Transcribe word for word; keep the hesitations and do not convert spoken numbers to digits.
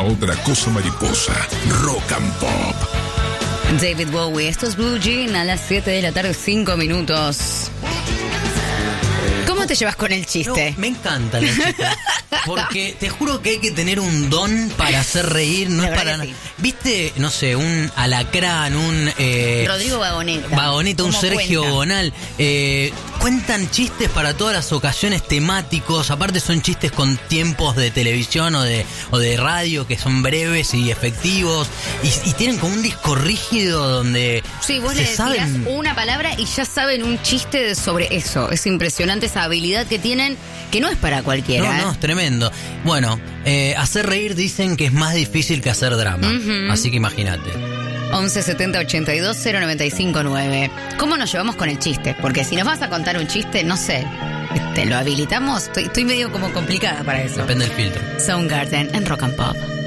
otra cosa mariposa. Rock and Pop. David Bowie, esto es Blue Jean a las siete de la tarde, cinco minutos. ¿Cómo te llevas con el chiste? No, me encanta el chiste. Porque te juro que hay que tener un don para hacer reír, no La es para verdad nada. que sí. ¿Viste, no sé, un alacrán, un... Eh, Rodrigo Vagoneta. Vagoneta, un ¿Cómo Sergio cuenta? Bonal? Eh, cuentan chistes para todas las ocasiones, temáticos. Aparte son chistes con tiempos de televisión o de, o de radio que son breves y efectivos. Y, y tienen como un disco rígido donde Sí, vos se le tirás saben... una palabra y ya saben un chiste de- sobre eso. Es impresionante esa habilidad que tienen, que no es para cualquiera. No, ¿eh? no, es tremendo. Bueno, eh, hacer reír dicen que es más difícil que hacer drama. Ujú. Así que imagínate. once setenta ochenta y dos cero noventa y cinco nueve. ¿Cómo nos llevamos con el chiste? Porque si nos vas a contar un chiste, no sé, ¿te lo habilitamos? Estoy, estoy medio como complicada para eso. Depende del filtro. Soundgarden en Rock and Pop.